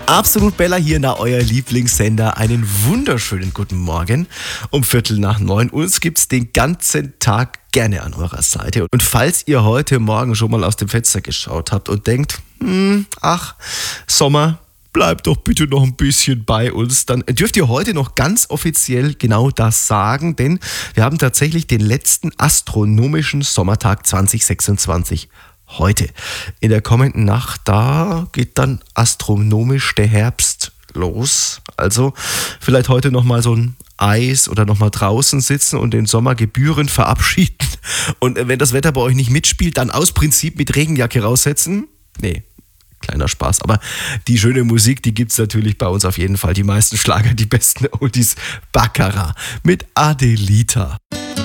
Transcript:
Absolut Bella hier nach euer Lieblingssender. Einen wunderschönen guten Morgen um 8:45. Uns gibt's den ganzen Tag gerne an eurer Seite. Und falls ihr heute Morgen schon mal aus dem Fenster geschaut habt und denkt, Sommer, bleibt doch bitte noch ein bisschen bei uns, dann dürft ihr heute noch ganz offiziell genau das sagen, denn wir haben tatsächlich den letzten astronomischen Sommertag 2026 heute. In der kommenden Nacht, da geht dann astronomisch der Herbst los. Also vielleicht heute nochmal so ein Eis oder nochmal draußen sitzen und den Sommer gebührend verabschieden. Und wenn das Wetter bei euch nicht mitspielt, dann aus Prinzip mit Regenjacke raussetzen. Nee, kleiner Spaß. Aber die schöne Musik, die gibt's natürlich bei uns auf jeden Fall. Die meisten Schlager, die besten Oldies, Baccarat mit Adelita.